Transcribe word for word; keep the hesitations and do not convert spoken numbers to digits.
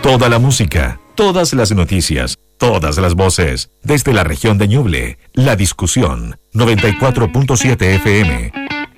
Toda la música, todas las noticias, todas las voces. Desde la región de Ñuble, La Discusión, noventa y cuatro punto siete F M.